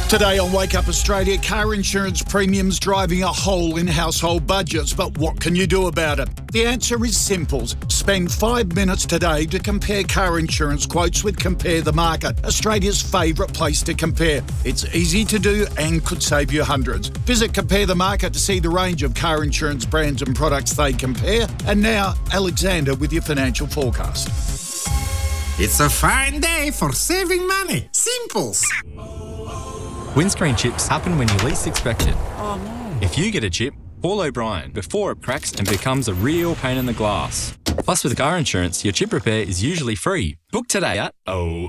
Today on Wake Up Australia, car insurance premiums driving a hole in household budgets. But what can you do about it? The answer is simple. Spend 5 minutes today to compare car insurance quotes with Compare the Market, Australia's favourite place to compare. It's easy to do and could save you hundreds. Visit Compare the Market to see the range of car insurance brands and products they compare. And now, Alexander with your financial forecast. It's a fine day for saving money. Simples. Windscreen chips happen when you least expect it. Oh no. If you get a chip, call O'Brien before it cracks and becomes a real pain in the glass. Plus, with car insurance, your chip repair is usually free. Book today at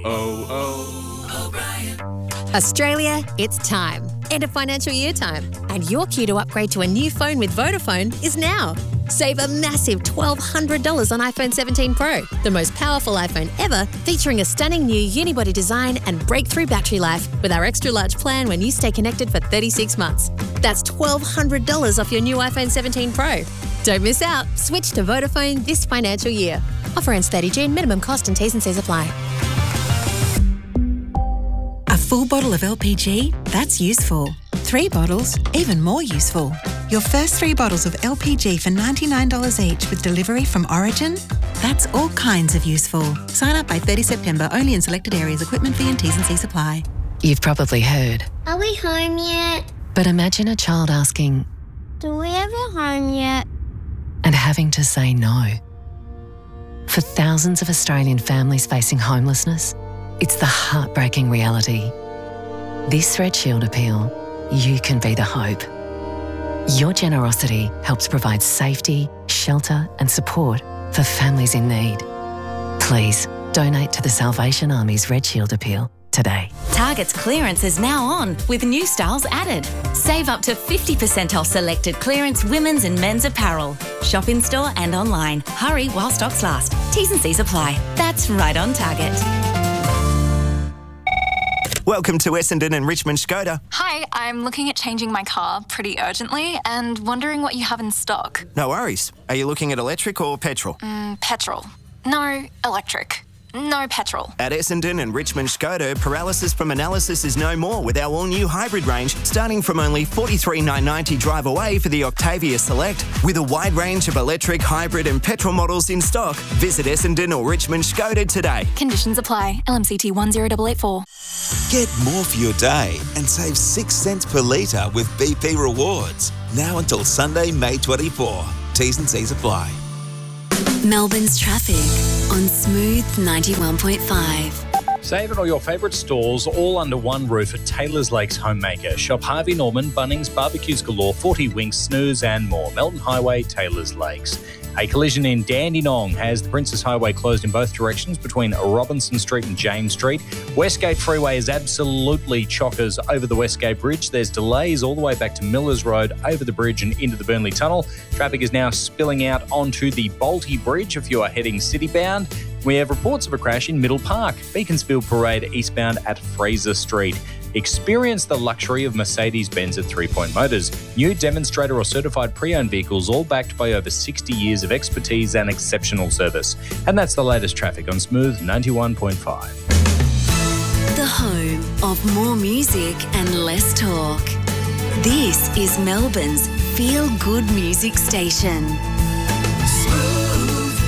O'Brien. Australia, it's time. End of financial year time. And your queue to upgrade to a new phone with Vodafone is now. Save a massive $1,200 on iPhone 17 Pro, the most powerful iPhone ever, featuring a stunning new unibody design and breakthrough battery life with our extra large plan when you stay connected for 36 months. That's $1,200 off your new iPhone 17 Pro. Don't miss out. Switch to Vodafone this financial year. Offer ends 30 June. Minimum cost and T's and C's apply. A full bottle of LPG? That's useful. 3 bottles? Even more useful. Your first 3 bottles of LPG for $99 each with delivery from Origin? That's all kinds of useful. Sign up by 30 September only in selected areas. Equipment fee and T's and C's apply. You've probably heard. Are we home yet? But imagine a child asking, Do we ever home yet? and having to say no. For thousands of Australian families facing homelessness, it's the heartbreaking reality. This Red Shield appeal, you can be the hope. Your generosity helps provide safety, shelter and support for families in need. Please donate to the Salvation Army's Red Shield appeal today. Target's clearance is now on with new styles added. Save up to 50% off selected clearance women's and men's apparel. Shop in store and online. Hurry while stocks last. T's and C's apply. That's right on Target. Welcome to Essendon and Richmond Skoda. Hi, I'm looking at changing my car pretty urgently and wondering what you have in stock. No worries. Are you looking at electric or petrol? Petrol. No, electric. No petrol. At Essendon and Richmond Skoda, paralysis from analysis is no more with our all-new hybrid range, starting from only $43,990 drive away for the Octavia Select. With a wide range of electric, hybrid and petrol models in stock, visit Essendon or Richmond Skoda today. Conditions apply. LMCT 10884. Get more for your day and save 6 cents per litre with BP Rewards. Now until Sunday, May 24. T's and C's apply. Melbourne's traffic on Smooth 91.5. Save at all your favourite stores, all under one roof at Taylor's Lakes Homemaker. Shop Harvey Norman, Bunnings, Barbecues Galore, 40 Winks, Snooze and more. Melton Highway, Taylor's Lakes. A collision in Dandenong has the Princess Highway closed in both directions between Robinson Street and James Street. Westgate Freeway is absolutely chockers over the Westgate Bridge. There's delays all the way back to Millers Road, over the bridge and into the Burnley Tunnel. Traffic is now spilling out onto the Balti Bridge if you are heading city-bound. We have reports of a crash in Middle Park, Beaconsfield Parade eastbound at Fraser Street. Experience the luxury of Mercedes-Benz at 3 Point Motors. New demonstrator or certified pre-owned vehicles, all backed by over 60 years of expertise and exceptional service. And that's the latest traffic on Smooth 91.5. The home of more music and less talk. This is Melbourne's feel-good music station. Smooth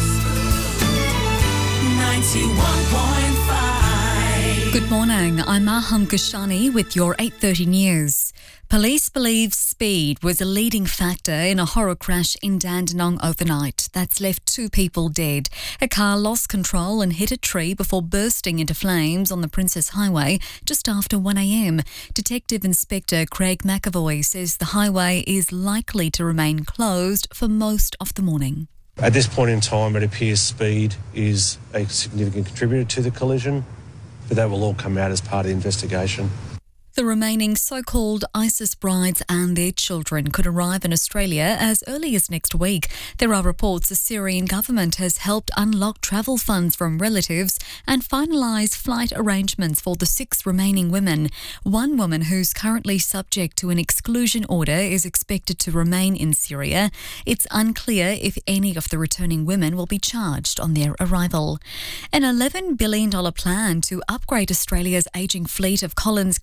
91.5. Good morning, I'm Maham Kashani with your 8:30 news. Police believe speed was a leading factor in a horror crash in Dandenong overnight that's left 2 people dead. A car lost control and hit a tree before bursting into flames on the Princess Highway just after 1 a.m. Detective Inspector Craig McAvoy says the highway is likely to remain closed for most of the morning. At this point in time, it appears speed is a significant contributor to the collision, but that will all come out as part of the investigation. The remaining so-called ISIS brides and their children could arrive in Australia as early as next week. There are reports the Syrian government has helped unlock travel funds from relatives and finalise flight arrangements for the 6 remaining women. One woman who's currently subject to an exclusion order is expected to remain in Syria. It's unclear if any of the returning women will be charged on their arrival. An $11 billion plan to upgrade Australia's ageing fleet of Collins-class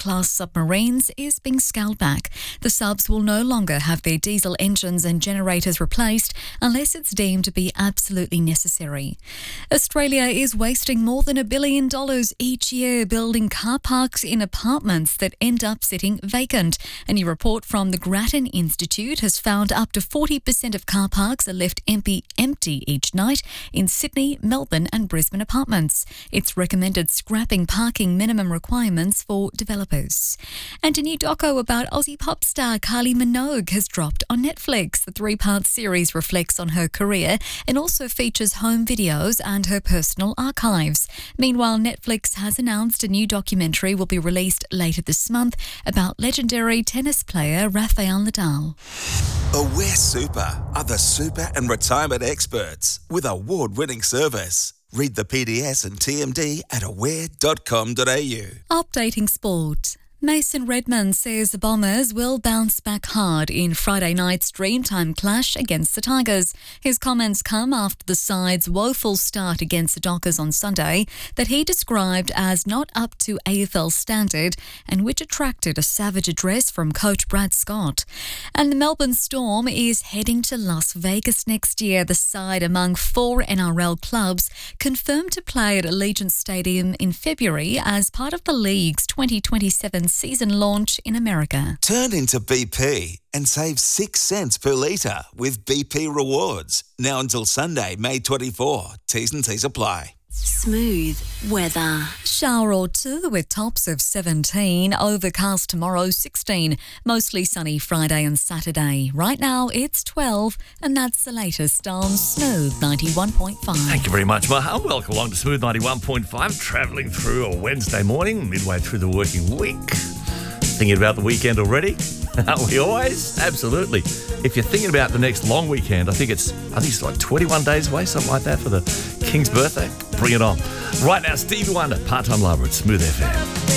submarines is being scaled back. The subs will no longer have their diesel engines and generators replaced unless it's deemed to be absolutely necessary. Australia is wasting more than $1 billion each year building car parks in apartments that end up sitting vacant. A new report from the Grattan Institute has found up to 40% of car parks are left empty each night in Sydney, Melbourne and Brisbane apartments. It's recommended scrapping parking minimum requirements for developers. And a new doco about Aussie pop star Kylie Minogue has dropped on Netflix. The 3-part series reflects on her career and also features home videos and her personal archives. Meanwhile, Netflix has announced a new documentary will be released later this month about legendary tennis player Rafael Nadal. Aware Super are the super and retirement experts with award-winning service. Read the PDS and TMD at aware.com.au. Updating sport. Mason Redman says the Bombers will bounce back hard in Friday night's Dreamtime clash against the Tigers. His comments come after the side's woeful start against the Dockers on Sunday that he described as not up to AFL standard and which attracted a savage address from coach Brad Scott. And the Melbourne Storm is heading to Las Vegas next year. The side among 4 NRL clubs confirmed to play at Allegiant Stadium in February as part of the league's 2027 season launch in America. Turn into BP and save 6 cents per litre with BP Rewards. Now until Sunday, May 24. T's and C's apply. Smooth weather. Shower or two with tops of 17. Overcast tomorrow, 16. Mostly sunny Friday and Saturday. Right now, it's 12. And that's the latest on Smooth 91.5. Thank you very much, Maha. Welcome along to Smooth 91.5. Travelling through a Wednesday morning, midway through the working week. Thinking about the weekend already? Aren't we always? Absolutely. If you're thinking about the next long weekend, I think it's like 21 days away, something like that, for the King's birthday. Bring it on. Right now, Stevie Wonder, Part-Time Lover at Smooth FM.